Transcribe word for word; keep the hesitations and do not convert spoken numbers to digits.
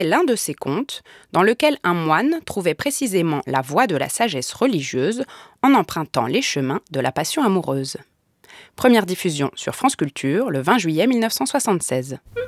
l'un de ces contes dans lequel un moine trouvait précisément la voie de la sagesse religieuse en empruntant les chemins de la passion amoureuse. Première diffusion sur France Culture le vingt juillet mille neuf cent soixante-seize.